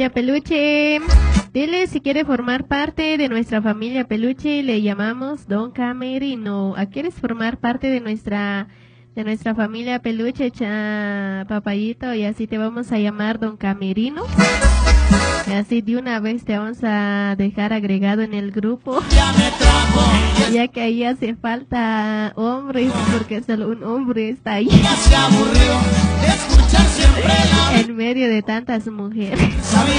Peluche, dile si quiere formar parte de nuestra familia Peluche, le llamamos Don Camerino. ¿Quieres formar parte de nuestra familia Peluche, papayito? Y así te vamos a llamar Don Camerino. Y así de una vez te vamos a dejar agregado en el grupo. Ya que ahí hace falta hombres, porque solo un hombre está ahí. En medio de tantas mujeres.